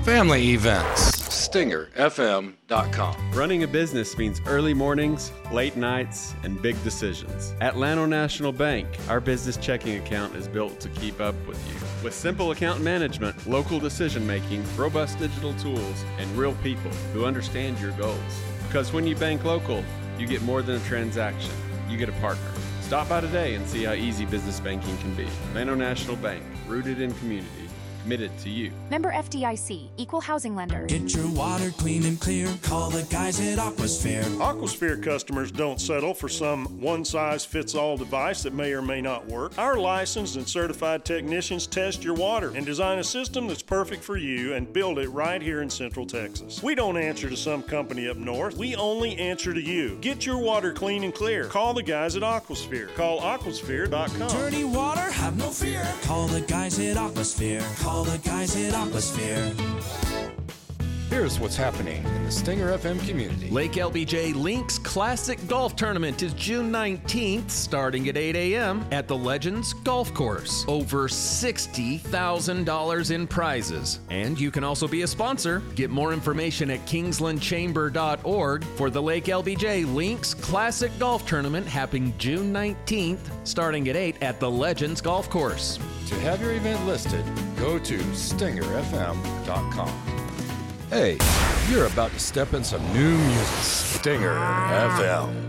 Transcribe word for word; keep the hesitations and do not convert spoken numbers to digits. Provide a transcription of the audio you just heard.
family events. Stinger F M dot com. Running a business means early mornings, late nights, and big decisions. At Llano National Bank, our business checking account is built to keep up with you. With simple account management, local decision making, robust digital tools, and real people who understand your goals. Because when you bank local, you get more than a transaction. You get a partner. Stop by today and see how easy business banking can be. Llano National Bank, rooted in community. Committed to you. Member F D I C, Equal Housing Lender. Get your water clean and clear. Call the guys at Aquasphere. Aquasphere customers don't settle for some one-size-fits-all device that may or may not work. Our licensed and certified technicians test your water and design a system that's perfect for you and build it right here in Central Texas. We don't answer to some company up north. We only answer to you. Get your water clean and clear. Call the guys at Aquasphere. Call aquasphere dot com. Dirty water? Have no fear. Call the guys at Aquasphere. Call the guys at Aquasphere. Here's what's happening in the Stinger F M community. Lake L B J Links Classic Golf Tournament is June nineteenth, starting at eight a.m. at the Legends Golf Course. Over sixty thousand dollars in prizes. And you can also be a sponsor. Get more information at kingsland chamber dot org for the Lake L B J Links Classic Golf Tournament happening June nineteenth, starting at eight at the Legends Golf Course. To have your event listed, go to stinger F M dot com. Hey, you're about to step in some new music. Stinger F M.